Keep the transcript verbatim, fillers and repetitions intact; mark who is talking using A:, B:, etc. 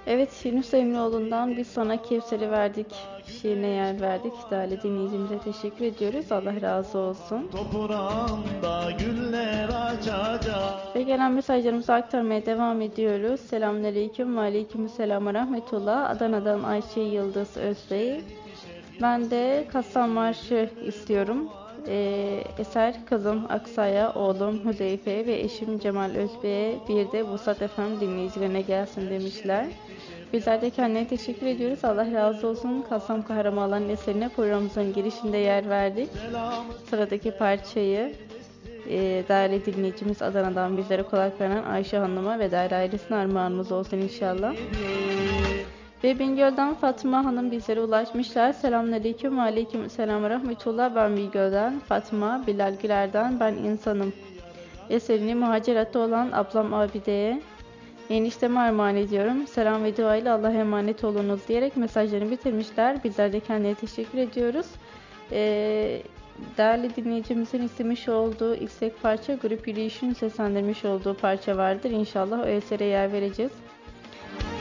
A: Evet, Yunus Emreoğlu'ndan bir sana Kevser'i verdik. Şiirine yer verdik. Değerli dinleyicimize teşekkür ediyoruz. Allah razı olsun.
B: Toprağında güller açacak.
A: Ve gelen mesajlarımızı aktarmaya devam ediyoruz. Selamünaleyküm ve aleykümselam ve rahmetullah. Adana'dan Ayşe Yıldız Özbey. Ben de Kastam Marşı istiyorum. Ee, eser kızım Aksa'ya, oğlum Hüzeyfe ve eşim Cemal Özbey'e, bir de Vusat Efem dinleyicilerine gelsin demişler. Bizler de kendine teşekkür ediyoruz. Allah razı olsun. Kastam Kahramanların eserine programımızın girişinde yer verdik. Sıradaki parçayı e, değerli dinleyicimiz Adana'dan bizlere kulak veren Ayşe Hanım'a ve değerli ailesine armağanımız olsun inşallah. Ve Bingöl'den Fatma Hanım bizlere ulaşmışlar. Selamünaleyküm ve aleykümselam ve rahmetullah. Ben Bingöl'den Fatma, Bilal Güler'den Ben insanım eserini muhaciratta olan ablam Abide'ye, enişteme armağan ediyorum. Selam ve dua ile Allah'a emanet olunuz diyerek mesajlarını bitirmişler. Bizler de kendine teşekkür ediyoruz. Ee, değerli dinleyicimizin istemiş olduğu istek parça, grup yürüyüşün seslendirmiş olduğu parça vardır. İnşallah o esere yer vereceğiz.